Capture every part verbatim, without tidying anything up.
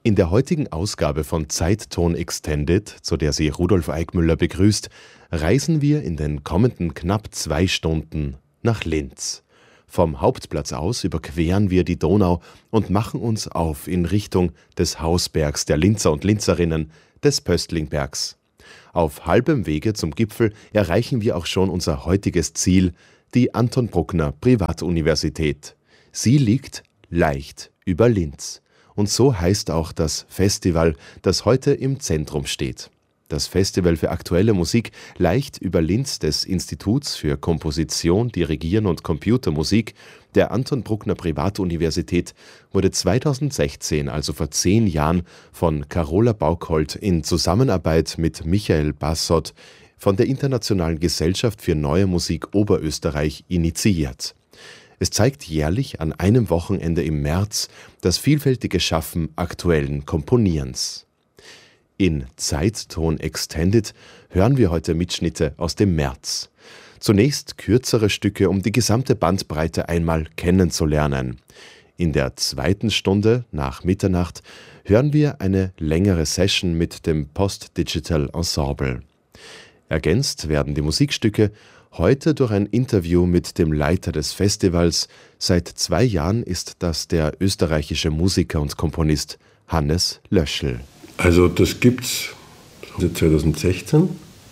In der heutigen Ausgabe von Zeitton Extended, zu der Sie Rudolf Eickmüller begrüßt, reisen wir in den kommenden knapp zwei Stunden nach Linz. Vom Hauptplatz aus überqueren wir die Donau und machen uns auf in Richtung des Hausbergs der Linzer und Linzerinnen, des Pöstlingbergs. Auf halbem Wege zum Gipfel erreichen wir auch schon unser heutiges Ziel, die Anton Bruckner Privatuniversität. Sie liegt leicht über Linz. Und so heißt auch das Festival, das heute im Zentrum steht. Das Festival für aktuelle Musik leicht über Linz des Instituts für Komposition, Dirigieren und Computermusik der Anton Bruckner Privatuniversität wurde zweitausendsechzehn, also vor zehn Jahren, von Carola Baukholt in Zusammenarbeit mit Michael Bassott von der Internationalen Gesellschaft für Neue Musik Oberösterreich initiiert. Es zeigt jährlich an einem Wochenende im März das vielfältige Schaffen aktuellen Komponierens. In Zeitton Extended hören wir heute Mitschnitte aus dem März. Zunächst kürzere Stücke, um die gesamte Bandbreite einmal kennenzulernen. In der zweiten Stunde nach Mitternacht hören wir eine längere Session mit dem Post-Digital Ensemble. Ergänzt werden die Musikstücke heute durch ein Interview mit dem Leiter des Festivals. Seit zwei Jahren ist das der österreichische Musiker und Komponist Hannes Löschl. Also das gibt's seit zweitausendsechzehn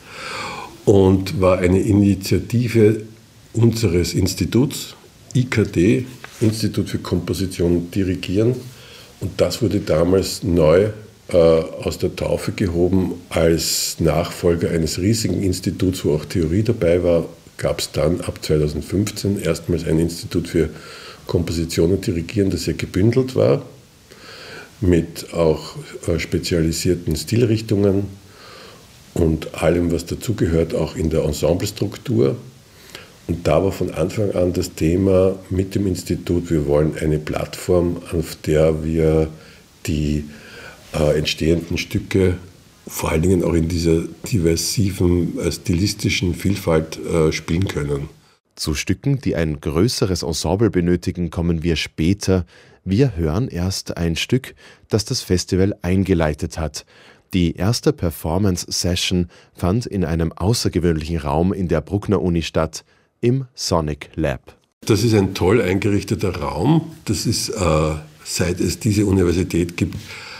und war eine Initiative unseres Instituts, I K D, Institut für Komposition und Dirigieren. Und das wurde damals neu äh, aus der Taufe gehoben als Nachfolger eines riesigen Instituts, wo auch Theorie dabei war. Gab es dann ab zweitausendfünfzehn erstmals ein Institut für Komposition und Dirigieren, das ja gebündelt war, mit auch äh, spezialisierten Stilrichtungen und allem, was dazugehört, auch in der Ensemblestruktur. Und da war von Anfang an das Thema mit dem Institut, wir wollen eine Plattform, auf der wir die äh, entstehenden Stücke vor allen Dingen auch in dieser diversiven, äh, stilistischen Vielfalt äh, spielen können. Zu Stücken, die ein größeres Ensemble benötigen, kommen wir später. Wir hören erst ein Stück, das das Festival eingeleitet hat. Die erste Performance-Session fand in einem außergewöhnlichen Raum in der Bruckner Uni statt, im Sonic Lab. Das ist ein toll eingerichteter Raum. Das ist, äh, seit es diese Universität gibt,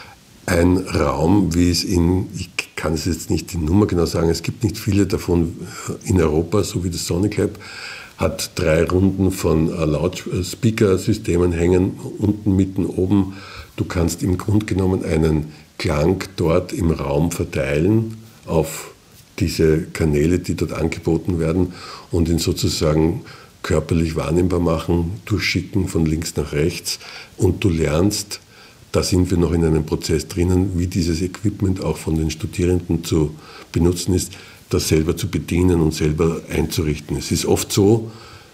ein Raum, wie es in, ich kann es jetzt nicht die Nummer genau sagen, es gibt nicht viele davon in Europa, so wie das Sonic Lab, hat drei Runden von Lautspeaker-Systemen hängen, unten, mitten, oben. Du kannst im Grunde genommen einen Klang dort im Raum verteilen auf diese Kanäle, die dort angeboten werden und ihn sozusagen körperlich wahrnehmbar machen, durchschicken von links nach rechts und du lernst, da sind wir noch in einem Prozess drinnen, wie dieses Equipment auch von den Studierenden zu benutzen ist, das selber zu bedienen und selber einzurichten. Es ist oft so,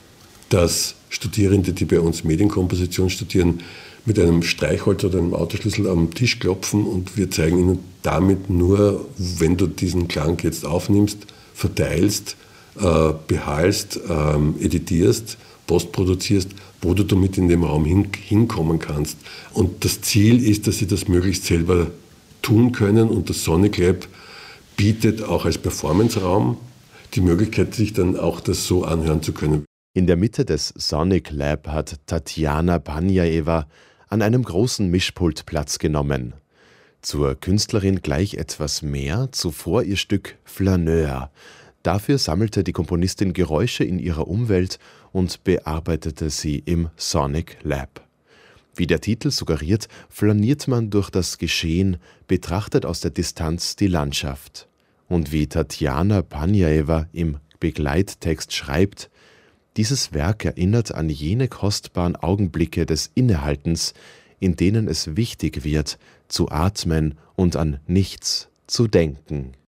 dass Studierende, die bei uns Medienkomposition studieren, mit einem Streichholz oder einem Autoschlüssel am Tisch klopfen und wir zeigen ihnen damit nur, wenn du diesen Klang jetzt aufnimmst, verteilst, äh, behalst, äh, editierst, postproduzierst, wo du damit in dem Raum hin, hinkommen kannst. Und das Ziel ist, dass sie das möglichst selber tun können und das Sonic Lab bietet auch als Performance-Raum die Möglichkeit, sich dann auch das so anhören zu können. In der Mitte des Sonic Lab hat Tatjana Panjaeva an einem großen Mischpult Platz genommen. Zur Künstlerin gleich etwas mehr, zuvor ihr Stück Flaneur. Dafür sammelte die Komponistin Geräusche in ihrer Umwelt und bearbeitete sie im Sonic Lab. Wie der Titel suggeriert, flaniert man durch das Geschehen, betrachtet aus der Distanz die Landschaft. Und wie Tatjana Panjaeva im Begleittext schreibt, dieses Werk erinnert an jene kostbaren Augenblicke des Innehaltens, in denen es wichtig wird, zu atmen und an nichts zu denken.